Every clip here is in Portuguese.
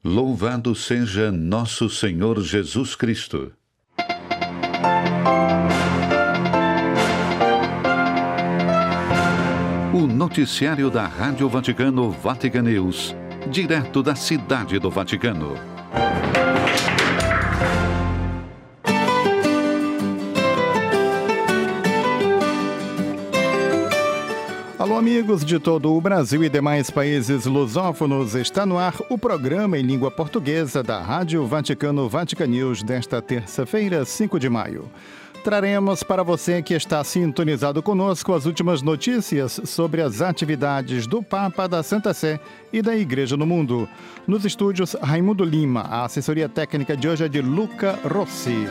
Louvado seja nosso Senhor Jesus Cristo. O noticiário da Rádio Vaticano Vatican News, direto da Cidade do Vaticano. Alô, amigos de todo o Brasil e demais países lusófonos, está no ar o programa em língua portuguesa da Rádio Vaticano Vatican News desta terça-feira, 5 de maio. Traremos para você que está sintonizado conosco as últimas notícias sobre as atividades do Papa, da Santa Sé e da Igreja no Mundo. Nos estúdios, Raimundo Lima. A assessoria técnica de hoje é de Luca Rossi.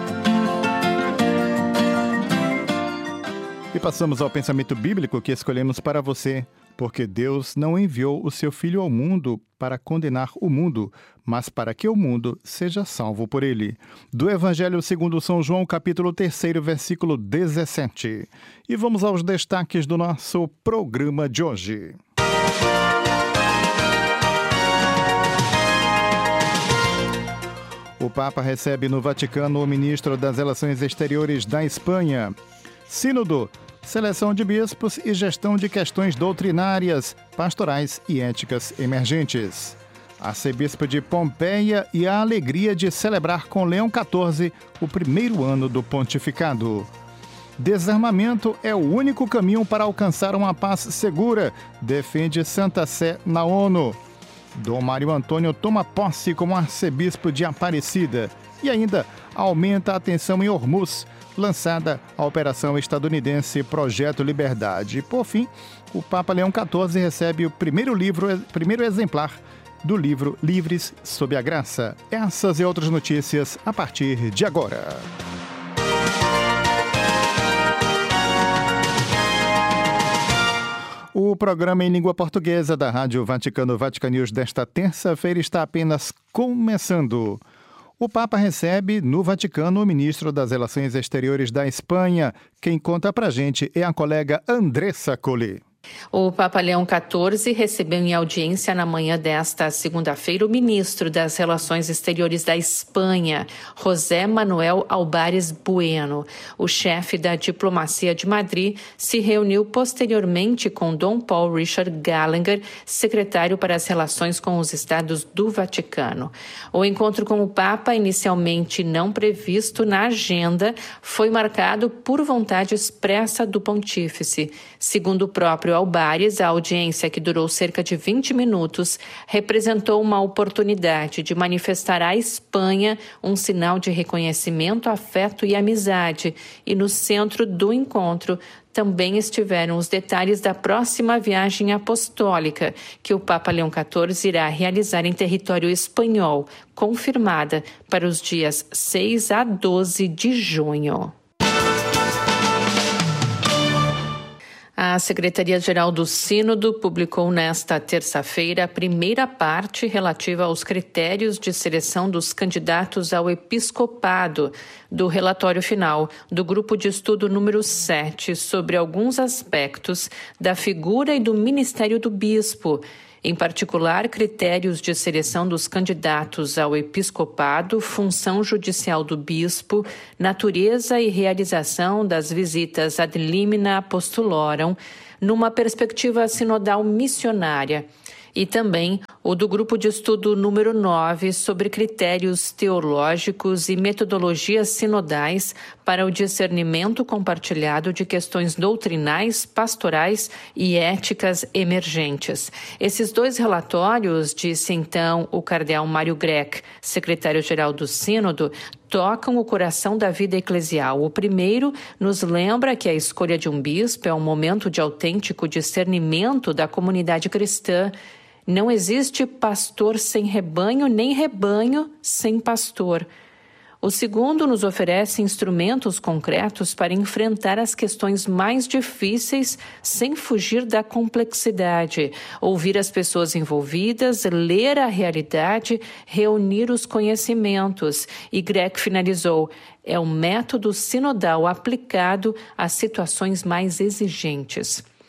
E passamos ao pensamento bíblico que escolhemos para você, porque Deus não enviou o seu Filho ao mundo para condenar o mundo, mas para que o mundo seja salvo por ele. Do Evangelho segundo São João, capítulo 3, versículo 17. E vamos aos destaques do nosso programa de hoje. O Papa recebe no Vaticano o ministro das Relações Exteriores da Espanha. Sínodo, seleção de bispos e gestão de questões doutrinárias, pastorais e éticas emergentes. Arcebispo de Pompeia e a alegria de celebrar com Leão XIV o primeiro ano do pontificado. Desarmamento é o único caminho para alcançar uma paz segura, defende Santa Sé na ONU. Dom Mário Antônio toma posse como arcebispo de Aparecida. E ainda aumenta a tensão em Hormuz, lançada a operação estadunidense Projeto Liberdade. Por fim, o Papa Leão XIV recebe o primeiro exemplar do livro Livres sob a Graça. Essas e outras notícias a partir de agora. O programa em língua portuguesa da Rádio Vaticano Vatican News desta terça-feira está apenas começando. O Papa recebe no Vaticano o ministro das Relações Exteriores da Espanha. Quem conta pra gente é a colega Andressa Colli. O Papa Leão XIV recebeu em audiência na manhã desta segunda-feira o ministro das Relações Exteriores da Espanha, José Manuel Álvares Bueno. O chefe da diplomacia de Madrid se reuniu posteriormente com Dom Paul Richard Gallagher, secretário para as relações com os Estados do Vaticano. O encontro com o Papa, inicialmente não previsto na agenda, foi marcado por vontade expressa do pontífice. Segundo o próprio Álvares, a audiência, que durou cerca de 20 minutos, representou uma oportunidade de manifestar à Espanha um sinal de reconhecimento, afeto e amizade. E no centro do encontro também estiveram os detalhes da próxima viagem apostólica que o Papa Leão XIV irá realizar em território espanhol, confirmada para os dias 6 a 12 de junho. A Secretaria-Geral do Sínodo publicou nesta terça-feira a primeira parte relativa aos critérios de seleção dos candidatos ao episcopado do relatório final do Grupo de Estudo número 7 sobre alguns aspectos da figura e do ministério do bispo. Em particular, critérios de seleção dos candidatos ao episcopado, função judicial do bispo, natureza e realização das visitas ad limina apostulorum, numa perspectiva sinodal missionária, e também o do Grupo de Estudo número 9 sobre critérios teológicos e metodologias sinodais para o discernimento compartilhado de questões doutrinais, pastorais e éticas emergentes. Esses dois relatórios, disse então o cardeal Mário Grech, secretário-geral do Sínodo, tocam o coração da vida eclesial. O primeiro nos lembra que a escolha de um bispo é um momento de autêntico discernimento da comunidade cristã. Não existe pastor sem rebanho, nem rebanho sem pastor. O segundo nos oferece instrumentos concretos para enfrentar as questões mais difíceis sem fugir da complexidade, ouvir as pessoas envolvidas, ler a realidade, reunir os conhecimentos. E Grech finalizou: é um método sinodal aplicado às situações mais exigentes.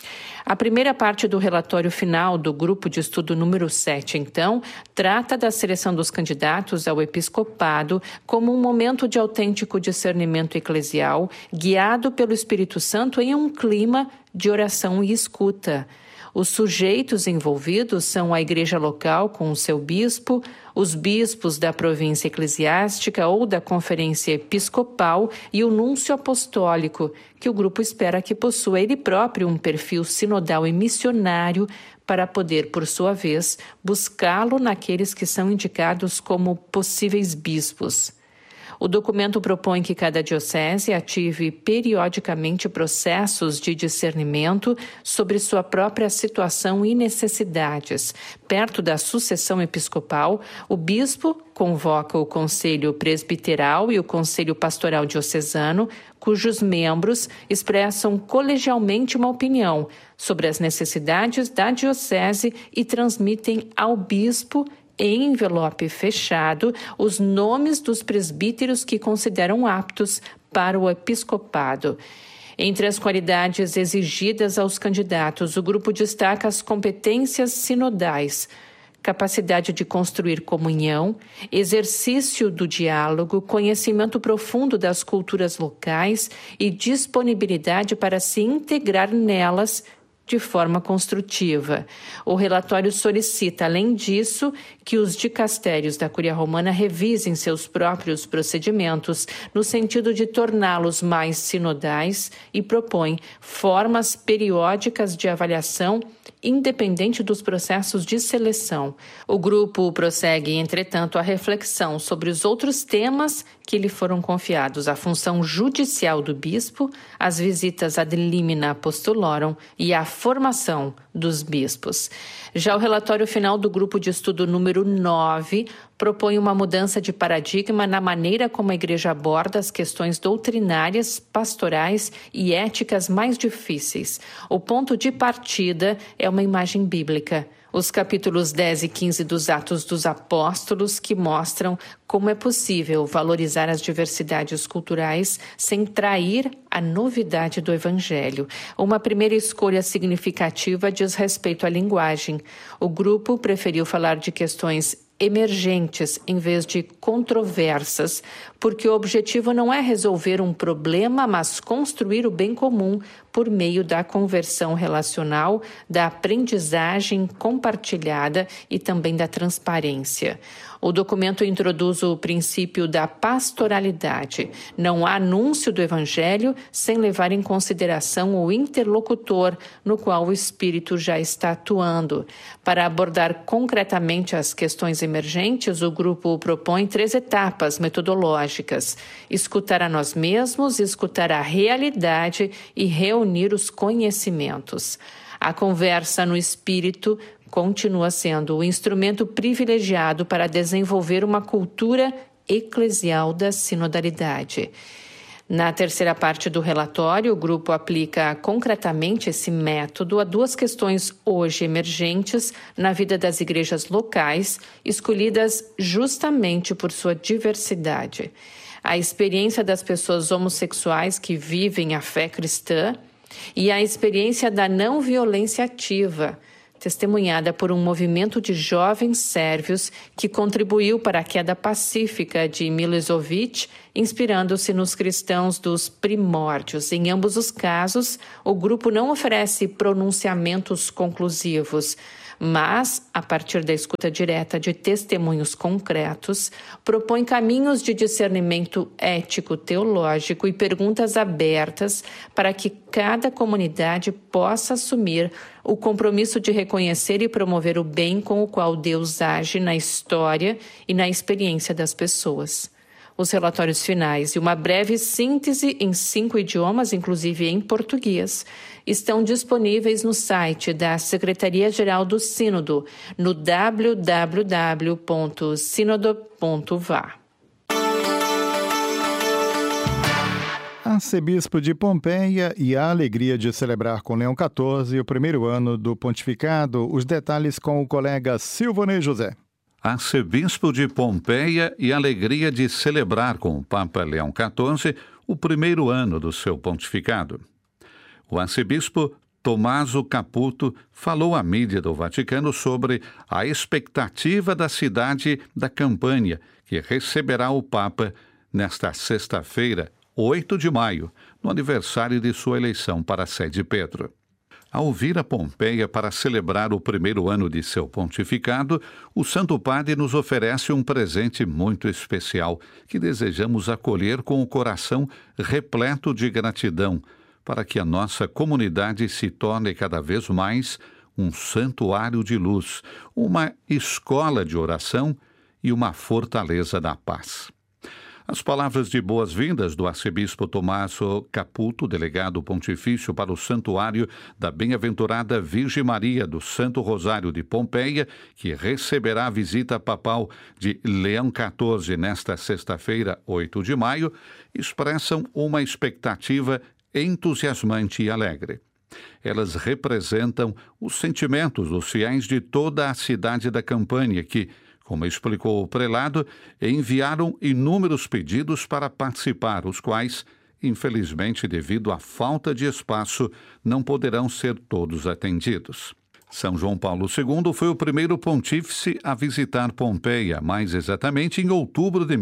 A primeira parte do relatório final do grupo de estudo número 7, então, trata da seleção dos candidatos ao episcopado como um momento de autêntico discernimento eclesial, guiado pelo Espírito Santo em um clima de oração e escuta. Os sujeitos envolvidos são a igreja local com o seu bispo, os bispos da província eclesiástica ou da conferência episcopal e o núncio apostólico, que o grupo espera que possua ele próprio um perfil sinodal e missionário para poder, por sua vez, buscá-lo naqueles que são indicados como possíveis bispos. O documento propõe que cada diocese ative periodicamente processos de discernimento sobre sua própria situação e necessidades. Perto da sucessão episcopal, o bispo convoca o Conselho Presbiteral e o Conselho Pastoral Diocesano, cujos membros expressam colegialmente uma opinião sobre as necessidades da diocese e transmitem ao bispo em envelope fechado, os nomes dos presbíteros que consideram aptos para o episcopado. Entre as qualidades exigidas aos candidatos, o grupo destaca as competências sinodais, capacidade de construir comunhão, exercício do diálogo, conhecimento profundo das culturas locais e disponibilidade para se integrar nelas de forma construtiva. O relatório solicita, além disso, que os dicastérios da Cúria Romana revisem seus próprios procedimentos no sentido de torná-los mais sinodais e propõe formas periódicas de avaliação independente dos processos de seleção. O grupo prossegue, entretanto, a reflexão sobre os outros temas que lhe foram confiados: a função judicial do bispo, as visitas ad limina apostolorum e a formação dos bispos. Já o relatório final do grupo de estudo número 9 propõe uma mudança de paradigma na maneira como a Igreja aborda as questões doutrinárias, pastorais e éticas mais difíceis. O ponto de partida é uma imagem bíblica. Os capítulos 10 e 15 dos Atos dos Apóstolos, que mostram como é possível valorizar as diversidades culturais sem trair a novidade do Evangelho. Uma primeira escolha significativa diz respeito à linguagem. O grupo preferiu falar de questões emergentes em vez de controversas, porque o objetivo não é resolver um problema, mas construir o bem comum por meio da conversão relacional, da aprendizagem compartilhada e também da transparência. O documento introduz o princípio da pastoralidade. Não há anúncio do Evangelho sem levar em consideração o interlocutor no qual o Espírito já está atuando. Para abordar concretamente as questões emergentes, o grupo propõe 3 etapas metodológicas: escutar a nós mesmos, escutar a realidade e reunir os conhecimentos. A conversa no Espírito continua sendo o instrumento privilegiado para desenvolver uma cultura eclesial da sinodalidade. Na terceira parte do relatório, o grupo aplica concretamente esse método a 2 questões hoje emergentes na vida das igrejas locais, escolhidas justamente por sua diversidade: a experiência das pessoas homossexuais que vivem a fé cristã e a experiência da não violência ativa, testemunhada por um movimento de jovens sérvios que contribuiu para a queda pacífica de Milošević, inspirando-se nos cristãos dos primórdios. Em ambos os casos, o grupo não oferece pronunciamentos conclusivos, mas, a partir da escuta direta de testemunhos concretos, propõe caminhos de discernimento ético-teológico e perguntas abertas para que cada comunidade possa assumir o compromisso de reconhecer e promover o bem com o qual Deus age na história e na experiência das pessoas. Os relatórios finais e uma breve síntese em 5 idiomas, inclusive em português, estão disponíveis no site da Secretaria-Geral do Sínodo, no www.sinodo.va. Arcebispo de Pompeia e a alegria de celebrar com Leão XIV o primeiro ano do pontificado. Os detalhes com o colega Silvonei José. Arcebispo de Pompeia e a alegria de celebrar com o Papa Leão XIV o primeiro ano do seu pontificado. O arcebispo Tommaso Caputo falou à mídia do Vaticano sobre a expectativa da cidade da Campânia, que receberá o Papa nesta sexta-feira, 8 de maio, no aniversário de sua eleição para a sé de Pedro. Ao vir a Pompeia para celebrar o primeiro ano de seu pontificado, o Santo Padre nos oferece um presente muito especial que desejamos acolher com o coração repleto de gratidão, para que a nossa comunidade se torne cada vez mais um santuário de luz, uma escola de oração e uma fortaleza da paz. As palavras de boas-vindas do arcebispo Tommaso Caputo, delegado pontifício para o Santuário da Bem-aventurada Virgem Maria do Santo Rosário de Pompeia, que receberá a visita papal de Leão XIV nesta sexta-feira, 8 de maio, expressam uma expectativa entusiasmante e alegre. Elas representam os sentimentos dos fiéis de toda a cidade da Campânia que, como explicou o prelado, enviaram inúmeros pedidos para participar, os quais, infelizmente, devido à falta de espaço, não poderão ser todos atendidos. São João Paulo II foi o primeiro pontífice a visitar Pompeia, mais exatamente em outubro de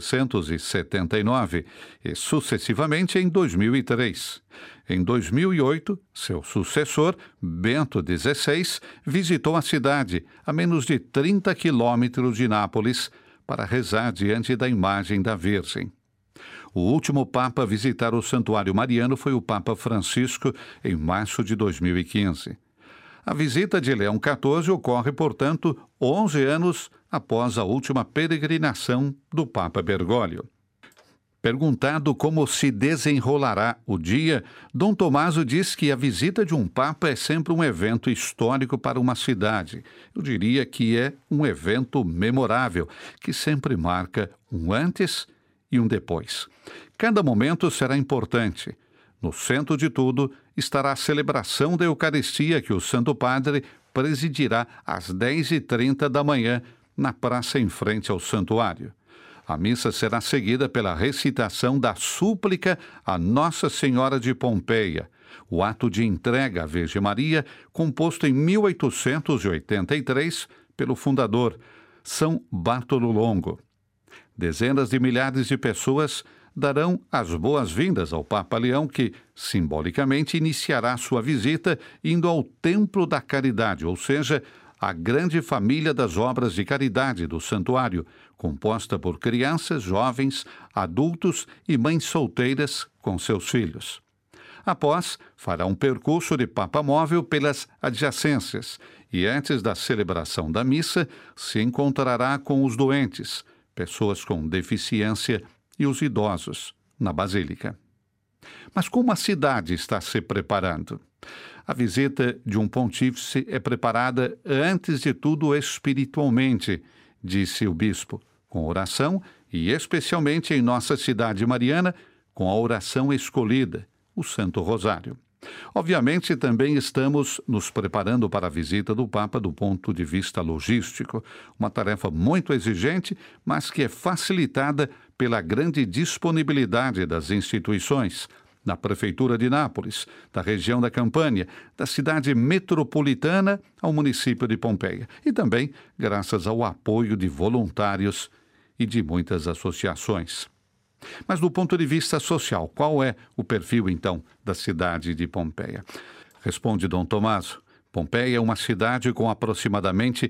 1979, e sucessivamente em 2003. Em 2008, seu sucessor, Bento XVI, visitou a cidade, a menos de 30 quilômetros de Nápoles, para rezar diante da imagem da Virgem. O último Papa a visitar o Santuário Mariano foi o Papa Francisco, em março de 2015. A visita de Leão XIV ocorre, portanto, 11 anos após a última peregrinação do Papa Bergoglio. Perguntado como se desenrolará o dia, Dom Tommaso diz que a visita de um Papa é sempre um evento histórico para uma cidade. Eu diria que é um evento memorável, que sempre marca um antes e um depois. Cada momento será importante. No centro de tudo estará a celebração da Eucaristia que o Santo Padre presidirá às 10h30 da manhã na praça em frente ao santuário. A missa será seguida pela recitação da súplica a Nossa Senhora de Pompeia, o ato de entrega à Virgem Maria, composto em 1883 pelo fundador, São Bartolo Longo. Dezenas de milhares de pessoas darão as boas-vindas ao Papa Leão, que, simbolicamente, iniciará sua visita indo ao Templo da Caridade, ou seja, a grande família das obras de caridade do santuário, composta por crianças, jovens, adultos e mães solteiras com seus filhos. Após, fará um percurso de Papa Móvel pelas adjacências e, antes da celebração da missa, se encontrará com os doentes, pessoas com deficiência e os idosos, na Basílica. Mas como a cidade está se preparando? A visita de um pontífice é preparada, antes de tudo, espiritualmente, disse o bispo, com oração e, especialmente em nossa cidade mariana, com a oração escolhida, o Santo Rosário. Obviamente, também estamos nos preparando para a visita do Papa do ponto de vista logístico, uma tarefa muito exigente, mas que é facilitada pela grande disponibilidade das instituições, da Prefeitura de Nápoles, da região da Campânia, da cidade metropolitana ao município de Pompeia, e também graças ao apoio de voluntários e de muitas associações. Mas do ponto de vista social, qual é o perfil, então, da cidade de Pompeia? Responde Dom Tommaso. Pompeia é uma cidade com aproximadamente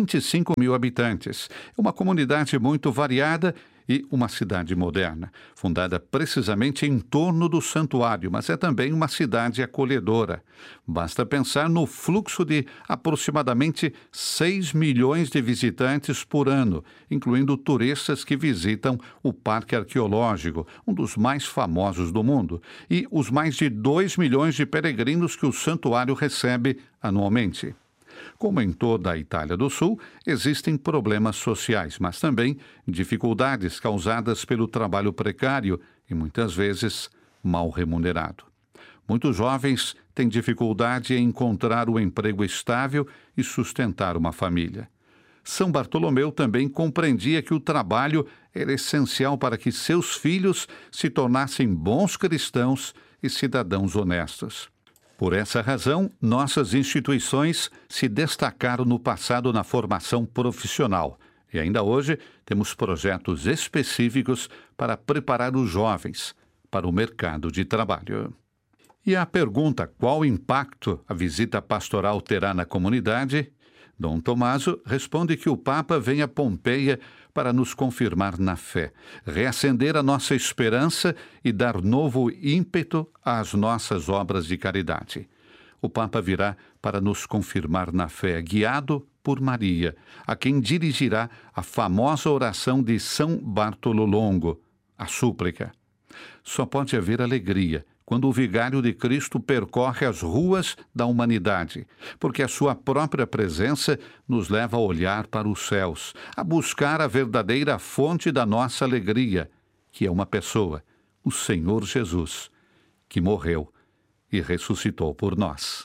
25 mil habitantes. É uma comunidade muito variada e uma cidade moderna, fundada precisamente em torno do santuário, mas é também uma cidade acolhedora. Basta pensar no fluxo de aproximadamente 6 milhões de visitantes por ano, incluindo turistas que visitam o Parque Arqueológico, um dos mais famosos do mundo, e os mais de 2 milhões de peregrinos que o santuário recebe anualmente. Como em toda a Itália do Sul, existem problemas sociais, mas também dificuldades causadas pelo trabalho precário e, muitas vezes, mal remunerado. Muitos jovens têm dificuldade em encontrar um emprego estável e sustentar uma família. São Bartolomeu também compreendia que o trabalho era essencial para que seus filhos se tornassem bons cristãos e cidadãos honestos. Por essa razão, nossas instituições se destacaram no passado na formação profissional e ainda hoje temos projetos específicos para preparar os jovens para o mercado de trabalho. E a pergunta: qual impacto a visita pastoral terá na comunidade? Dom Tomaso responde que o Papa vem a Pompeia para nos confirmar na fé, reacender a nossa esperança e dar novo ímpeto às nossas obras de caridade. O Papa virá para nos confirmar na fé, guiado por Maria, a quem dirigirá a famosa oração de São Bartolo Longo, a súplica. Só pode haver alegria quando o vigário de Cristo percorre as ruas da humanidade, porque a sua própria presença nos leva a olhar para os céus, a buscar a verdadeira fonte da nossa alegria, que é uma pessoa, o Senhor Jesus, que morreu e ressuscitou por nós.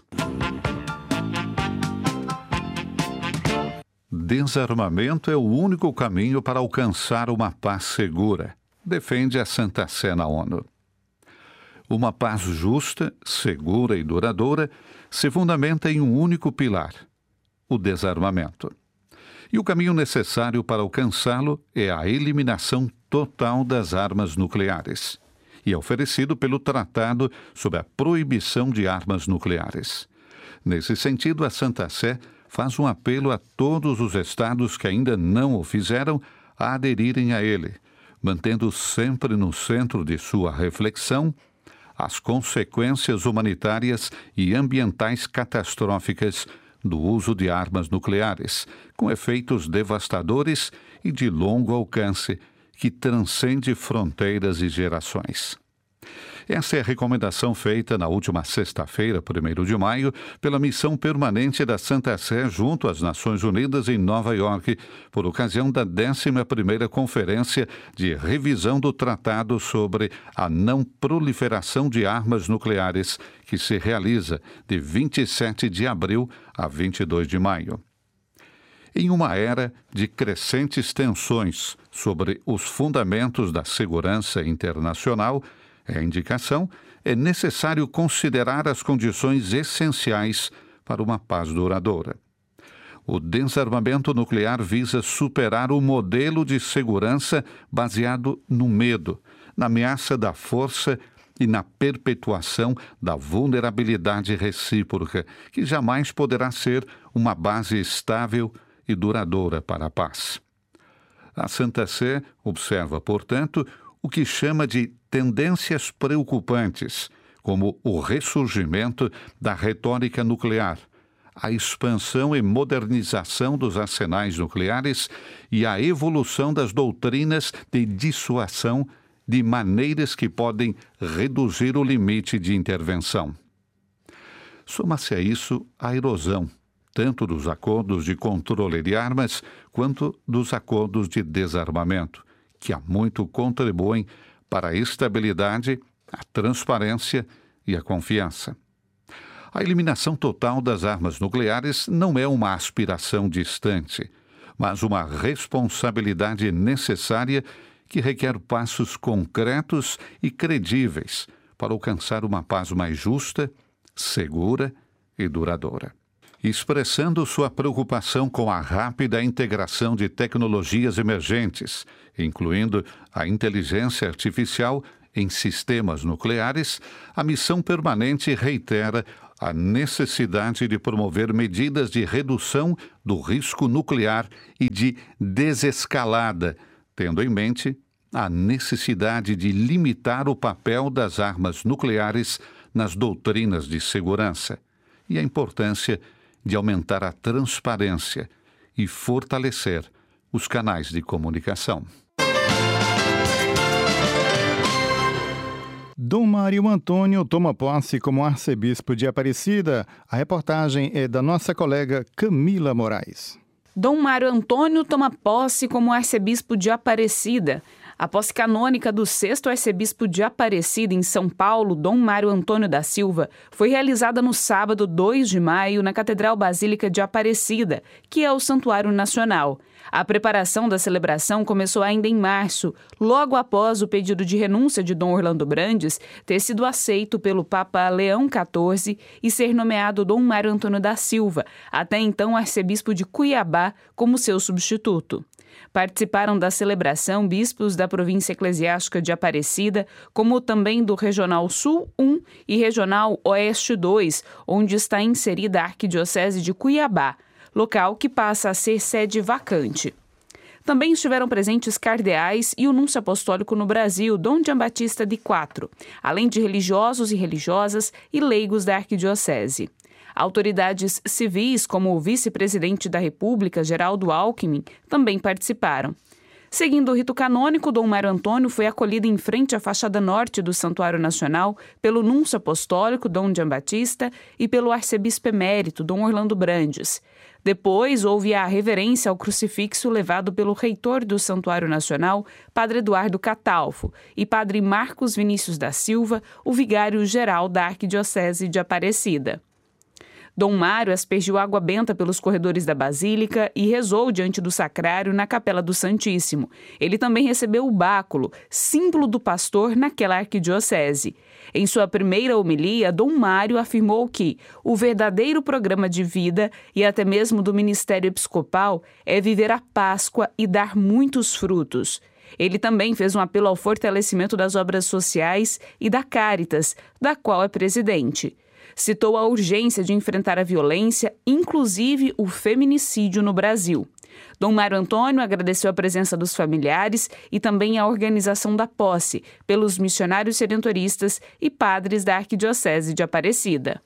Desarmamento é o único caminho para alcançar uma paz segura, defende a Santa Sé na ONU. Uma paz justa, segura e duradoura se fundamenta em um único pilar: o desarmamento. E o caminho necessário para alcançá-lo é a eliminação total das armas nucleares, e é oferecido pelo Tratado sobre a Proibição de Armas Nucleares. Nesse sentido, a Santa Sé faz um apelo a todos os estados que ainda não o fizeram a aderirem a ele, mantendo sempre no centro de sua reflexão as consequências humanitárias e ambientais catastróficas do uso de armas nucleares, com efeitos devastadores e de longo alcance que transcende fronteiras e gerações. Essa é a recomendação feita na última sexta-feira, 1º de maio, pela Missão Permanente da Santa Sé junto às Nações Unidas em Nova York, por ocasião da 11ª Conferência de Revisão do Tratado sobre a Não Proliferação de Armas Nucleares, que se realiza de 27 de abril a 22 de maio. Em uma era de crescentes tensões sobre os fundamentos da segurança internacional, a indicação é necessário considerar as condições essenciais para uma paz duradoura. O desarmamento nuclear visa superar o modelo de segurança baseado no medo, na ameaça da força e na perpetuação da vulnerabilidade recíproca, que jamais poderá ser uma base estável e duradoura para a paz. A Santa Sé observa, portanto, o que chama de tendências preocupantes, como o ressurgimento da retórica nuclear, a expansão e modernização dos arsenais nucleares e a evolução das doutrinas de dissuasão de maneiras que podem reduzir o limite de intervenção. Soma-se a isso a erosão, tanto dos acordos de controle de armas quanto dos acordos de desarmamento, que há muito contribuem para a estabilidade, a transparência e a confiança. A eliminação total das armas nucleares não é uma aspiração distante, mas uma responsabilidade necessária que requer passos concretos e credíveis para alcançar uma paz mais justa, segura e duradoura. Expressando sua preocupação com a rápida integração de tecnologias emergentes, incluindo a inteligência artificial em sistemas nucleares, a Missão Permanente reitera a necessidade de promover medidas de redução do risco nuclear e de desescalada, tendo em mente a necessidade de limitar o papel das armas nucleares nas doutrinas de segurança e a importância de aumentar a transparência e fortalecer os canais de comunicação. Dom Mário Antônio toma posse como arcebispo de Aparecida. A reportagem é da nossa colega Camila Moraes. Dom Mário Antônio toma posse como arcebispo de Aparecida. A posse canônica do 6º arcebispo de Aparecida, em São Paulo, Dom Mário Antônio da Silva, foi realizada no sábado 2 de maio na Catedral Basílica de Aparecida, que é o Santuário Nacional. A preparação da celebração começou ainda em março, logo após o pedido de renúncia de Dom Orlando Brandes ter sido aceito pelo Papa Leão XIV e ser nomeado Dom Mário Antônio da Silva, até então arcebispo de Cuiabá, como seu substituto. Participaram da celebração bispos da província eclesiástica de Aparecida, como também do Regional Sul 1 e Regional Oeste 2, onde está inserida a Arquidiocese de Cuiabá, local que passa a ser sede vacante. Também estiveram presentes cardeais e o núncio apostólico no Brasil, Dom Giambattista de Quatro, além de religiosos e religiosas e leigos da Arquidiocese. Autoridades civis, como o vice-presidente da República, Geraldo Alckmin, também participaram. Seguindo o rito canônico, Dom Mário Antônio foi acolhido em frente à fachada norte do Santuário Nacional pelo núncio apostólico, Dom Giambattista, e pelo arcebispo emérito, Dom Orlando Brandes. Depois, houve a reverência ao crucifixo levado pelo reitor do Santuário Nacional, Padre Eduardo Catalfo, e Padre Marcos Vinícius da Silva, o vigário-geral da Arquidiocese de Aparecida. Dom Mário aspergiu água benta pelos corredores da Basílica e rezou diante do sacrário na Capela do Santíssimo. Ele também recebeu o báculo, símbolo do pastor naquela arquidiocese. Em sua primeira homilia, Dom Mário afirmou que o verdadeiro programa de vida e até mesmo do ministério episcopal é viver a Páscoa e dar muitos frutos. Ele também fez um apelo ao fortalecimento das obras sociais e da Caritas, da qual é presidente. Citou a urgência de enfrentar a violência, inclusive o feminicídio no Brasil. Dom Mário Antônio agradeceu a presença dos familiares e também a organização da posse pelos missionários redentoristas e padres da Arquidiocese de Aparecida.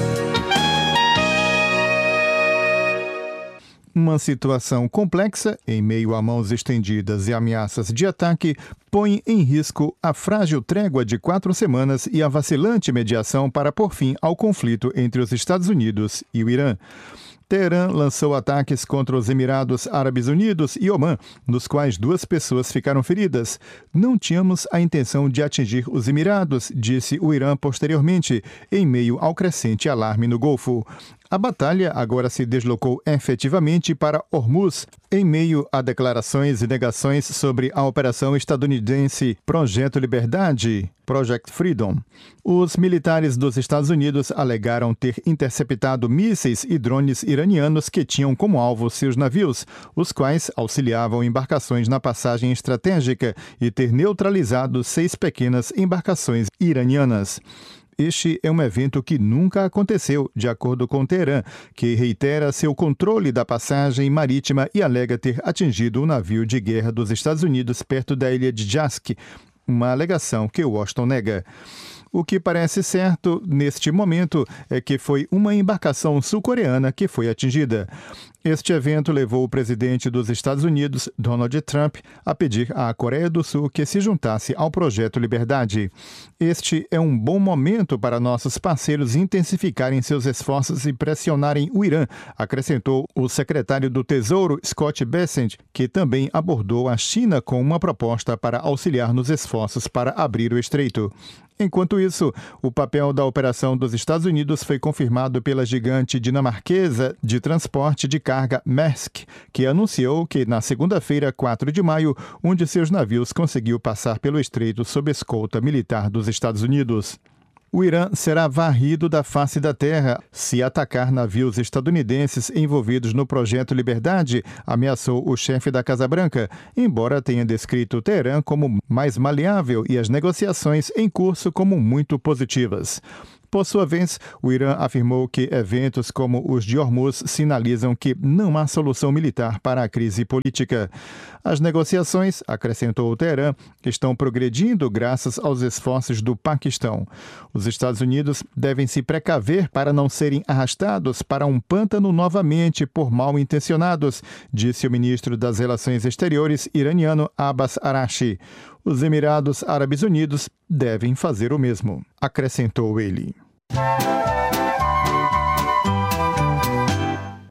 Uma situação complexa, em meio a mãos estendidas e ameaças de ataque, põe em risco a frágil trégua de 4 semanas e a vacilante mediação para pôr fim ao conflito entre os Estados Unidos e o Irã. Teherã lançou ataques contra os Emirados Árabes Unidos e Omã, nos quais 2 pessoas ficaram feridas. Não tínhamos a intenção de atingir os Emirados, disse o Irã posteriormente, em meio ao crescente alarme no Golfo. A batalha agora se deslocou efetivamente para Hormuz, em meio a declarações e negações sobre a operação estadunidense Projeto Liberdade, Project Freedom. Os militares dos Estados Unidos alegaram ter interceptado mísseis e drones iranianos que tinham como alvo seus navios, os quais auxiliavam embarcações na passagem estratégica, e ter neutralizado 6 pequenas embarcações iranianas. Este é um evento que nunca aconteceu, de acordo com Teherã, que reitera seu controle da passagem marítima e alega ter atingido um navio de guerra dos Estados Unidos perto da ilha de Jask, uma alegação que Washington nega. O que parece certo neste momento é que foi uma embarcação sul-coreana que foi atingida. Este evento levou o presidente dos Estados Unidos, Donald Trump, a pedir à Coreia do Sul que se juntasse ao Projeto Liberdade. Este é um bom momento para nossos parceiros intensificarem seus esforços e pressionarem o Irã, acrescentou o secretário do Tesouro, Scott Bessent, que também abordou a China com uma proposta para auxiliar nos esforços para abrir o estreito. Enquanto isso, o papel da operação dos Estados Unidos foi confirmado pela gigante dinamarquesa de transporte de carga Maersk, que anunciou que na segunda-feira, 4 de maio, um de seus navios conseguiu passar pelo estreito sob escolta militar dos Estados Unidos. O Irã será varrido da face da terra se atacar navios estadunidenses envolvidos no Projeto Liberdade, ameaçou o chefe da Casa Branca, embora tenha descrito Teherã como mais maleável e as negociações em curso como muito positivas. Por sua vez, o Irã afirmou que eventos como os de Hormuz sinalizam que não há solução militar para a crise política. As negociações, acrescentou o Teherã, estão progredindo graças aos esforços do Paquistão. Os Estados Unidos devem se precaver para não serem arrastados para um pântano novamente por mal-intencionados, disse o ministro das Relações Exteriores iraniano Abbas Araghchi. Os Emirados Árabes Unidos devem fazer o mesmo, acrescentou ele. O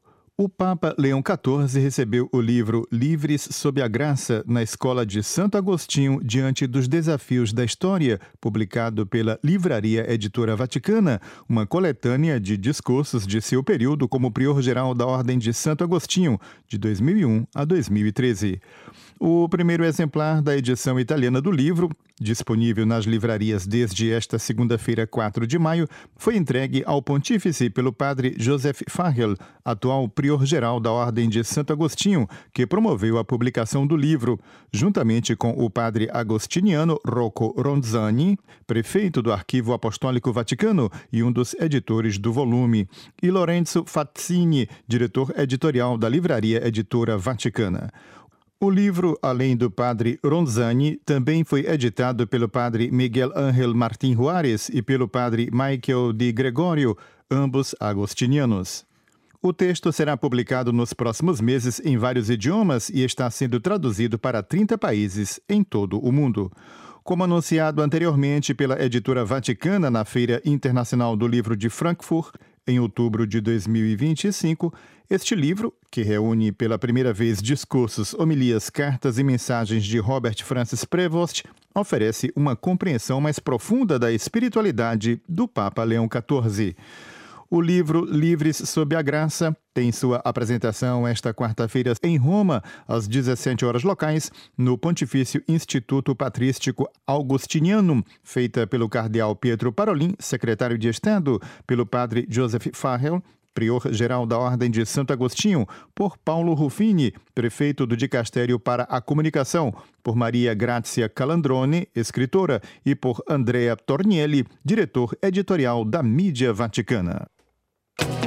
O Papa Leão XIV recebeu o livro Livres sob a Graça na Escola de Santo Agostinho diante dos desafios da história, publicado pela Livraria Editora Vaticana, uma coletânea de discursos de seu período como prior-geral da Ordem de Santo Agostinho, de 2001 a 2013. O primeiro exemplar da edição italiana do livro, disponível nas livrarias desde esta segunda-feira, 4 de maio, foi entregue ao Pontífice pelo padre Joseph Fahel, atual prior-geral da Ordem de Santo Agostinho, que promoveu a publicação do livro, juntamente com o padre agostiniano Rocco Ronzani, prefeito do Arquivo Apostólico Vaticano e um dos editores do volume, e Lorenzo Fazzini, diretor editorial da Livraria Editora Vaticana. O livro, além do padre Ronzani, também foi editado pelo padre Miguel Ángel Martín Juárez e pelo padre Michael de Gregório, ambos agostinianos. O texto será publicado nos próximos meses em vários idiomas e está sendo traduzido para 30 países em todo o mundo. Como anunciado anteriormente pela Editora Vaticana na Feira Internacional do Livro de Frankfurt, em outubro de 2025, este livro, que reúne pela primeira vez discursos, homilias, cartas e mensagens de Robert Francis Prevost, oferece uma compreensão mais profunda da espiritualidade do Papa Leão XIV. O livro Livres sob a Graça tem sua apresentação esta quarta-feira em Roma, às 17 horas locais, no Pontifício Instituto Patrístico Augustinianum, feita pelo cardeal Pietro Parolin, secretário de Estado, pelo padre Joseph Fahel, prior-geral da Ordem de Santo Agostinho, por Paulo Ruffini, prefeito do Dicastério para a Comunicação, por Maria Grazia Calandrone, escritora, e por Andrea Tornielli, diretor editorial da Mídia Vaticana.